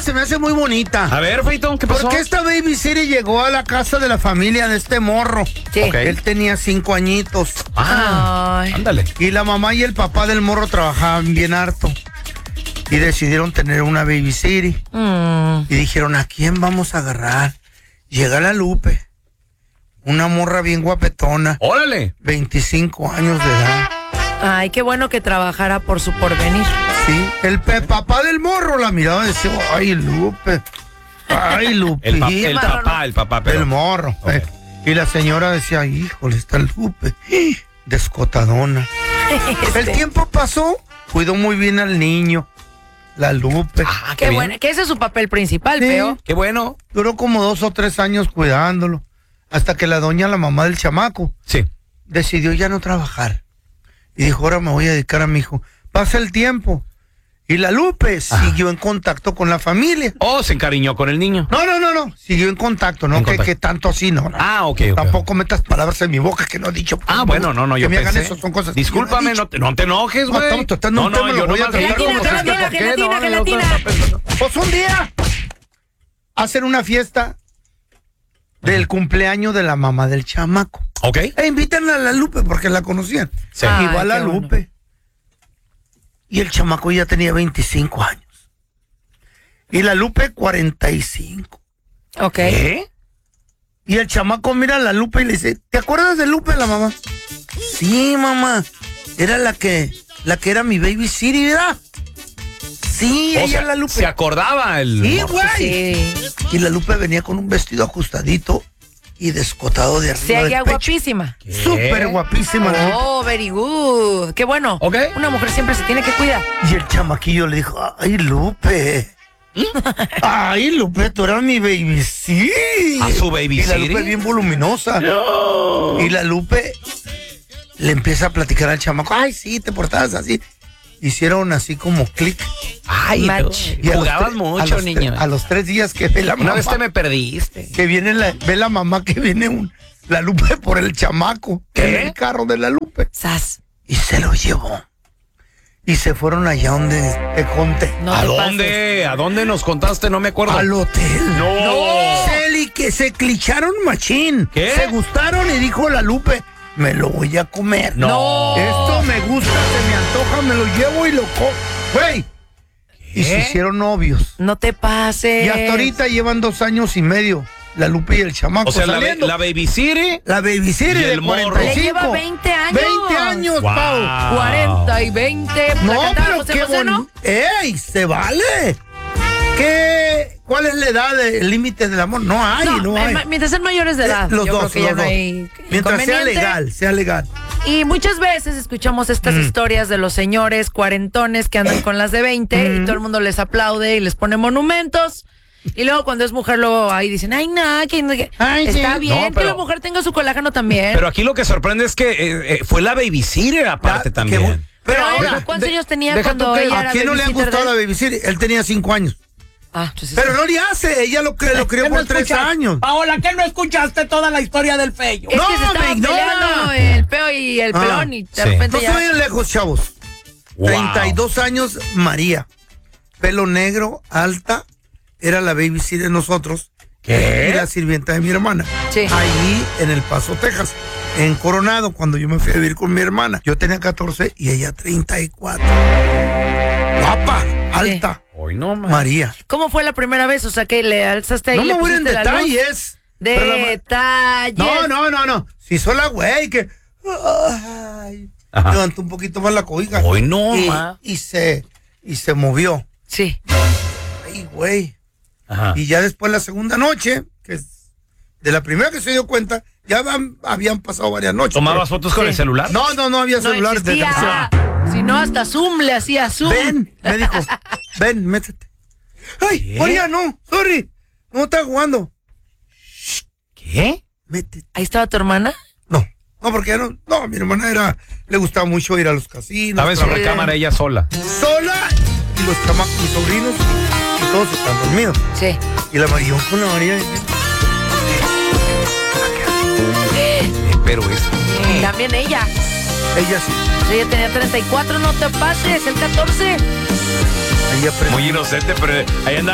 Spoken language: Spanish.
se me hace muy bonita. A ver, Feito, ¿qué pasó? Porque esta Baby City llegó a la casa de la familia de este morro. Sí. Okay. Él tenía 5 añitos. Ay. Ándale. Y la mamá y el papá del morro trabajaban bien harto. Y decidieron tener una Baby City. Y dijeron, ¿a quién vamos a agarrar? Llega la Lupe. Una morra bien guapetona. ¡Órale! 25 años de edad. Ay, qué bueno que trabajara por su porvenir. Sí, el papá del morro la miraba y decía, ay, Lupe. Ay, Lupe. El papá, pero... El morro. Okay. Y la señora decía, híjole, está Lupe. Descotadona. El tiempo pasó, cuidó muy bien al niño. La Lupe. Ah, Qué bien. bueno, que ese es su papel principal, Sí. Peo. Qué bueno. Duró como 2 o 3 años cuidándolo. Hasta que la mamá del chamaco, Sí. decidió ya no trabajar. Y dijo, ahora me voy a dedicar a mi hijo. Pasa el tiempo. Y la Lupe siguió en contacto con la familia. Oh, se encariñó con el niño. No. Siguió en contacto, no que tanto así, no. Ah, ok. Tampoco metas palabras en mi boca que no he dicho. Bueno, no, yo que me hagan pensé. eso, son cosas. Discúlpame, que yo no te enojes, No, güey. estamos tratando un tema, lo voy a nomás tratar digo, como pues, se ¿por qué? gelatina. Pues un día hacen una fiesta del cumpleaños de la mamá del chamaco. Ok. E invitan a la Lupe porque la conocían. Sí. Ay, Y va la qué bueno. Lupe. Y el chamaco ya tenía 25 años. Y la Lupe 45. Ok. ¿Qué? Y el chamaco mira a la Lupe y le dice, ¿te acuerdas de Lupe, la mamá? Sí, mamá. Era la que era mi Baby City, ¿verdad? Sí, O ella sea, es la Lupe. se acordaba el... Sí, güey. Sí. Y la Lupe venía con un vestido ajustadito y descotado de arriba Seguía del pecho. guapísima. Súper guapísima. la Lupe. Oh, very good. Qué bueno. Ok. Una mujer siempre se tiene que cuidar. Y el chamaquillo le dijo, ay, Lupe. Ay, Lupe, tú eras mi Baby City. ¿A su Baby Y la City? Lupe bien voluminosa. Y la Lupe le empieza a platicar al chamaco, ay, sí, te portabas así. Hicieron así como clic. Ay, Match. Y a los jugabas tre- mucho, niño. A los 3 días que ve la mamá. Una vez te me perdiste. Que viene ve la mamá que viene la Lupe por el chamaco. ¿Qué? En el carro de la Lupe. Sas. Y se lo llevó. Y se fueron allá donde te conté. No ¿A te dónde? ¿A dónde nos contaste? No me acuerdo. Al hotel. No. Que se clicharon machín. ¿Qué? Se gustaron y dijo la Lupe, me lo voy a comer. No. Esto me gusta, se me antoja, me lo llevo y lo como. Güey. Y se hicieron novios. No te pases. Y hasta ahorita llevan 2 años y medio. La Lupe y el chamaco O sea, saliendo. la Baby City. La Baby City Y de el morro. 45. Le lleva 20 años. 20 años, Wow. Pau. 40 y 20. No, ¿La cantaba pero José qué José, no? bonito. ¡Ey! ¡Se vale! ¿Cuál es la edad, el límite del amor? No hay. Mientras sean mayores de edad. Los yo dos, creo que ya los no dos. hay Mientras sea inconveniente. sea legal. Y muchas veces escuchamos estas historias de los señores cuarentones que andan con las de 20 y todo el mundo les aplaude y les pone monumentos. Y luego cuando es mujer, luego ahí dicen, ay, nada, que Ay, está sí. bien No, que pero- la mujer tenga su colágeno también. Pero aquí lo que sorprende es que fue la Baby City aparte Ya, también. qué bueno. Pero ahora, ahora, ¿cuántos años tenía deja cuando tú que- ella ¿a era quién no le ha babysitter gustado de la él? Baby City? Él tenía 5 años. Ah, entonces Pero no le hace. Ella lo crió por 3 años. Paola, ¿qué no escuchaste toda la historia del Feyo? es no, que se estaba me ignora. peleando el peo y el pelón y de sí. repente No se ya... vayan lejos, chavos. Wow. 32 años, María. Pelo negro, alta. Era la Baby City de nosotros. ¿Qué? Y la sirvienta de mi hermana. Sí. Ahí en El Paso, Texas. En Coronado, cuando yo me fui a vivir con mi hermana. Yo tenía 14 y ella 34. Guapa, alta. Hoy no, man. María. ¿Cómo fue la primera vez? O sea, que le alzaste ahí, No le me voy en pusiste la luz. detalles. Pero la Detalles. No. Si sola, güey, que... Ay, Ajá. levantó un poquito más la cobija. Hoy no, y, ma. y se movió. Sí. Ay, güey. Ajá. Y ya después la segunda noche, que es de la primera que se dio cuenta, ya habían pasado varias noches. ¿Tomabas fotos con Sí. el celular? No había No celulares de existía. televisión. Si no, hasta Zoom le hacía Zoom. Ven, me dijo, ven, métete. Ay, ¿Qué? María, no, sorry, no estaba jugando. ¿Qué? Métete. Ahí estaba tu hermana. No, porque ya no, mi hermana le gustaba mucho ir a los casinos. Estaba en su trabajar recámara ella sola. sola y los chamacos, mis sobrinos y todos están dormidos. Sí. Y la María con la María. Pero es... También ella. Ella sí, Ella tenía 34, no te pases, el 14. ella aprendió. Muy inocente, pero ahí anda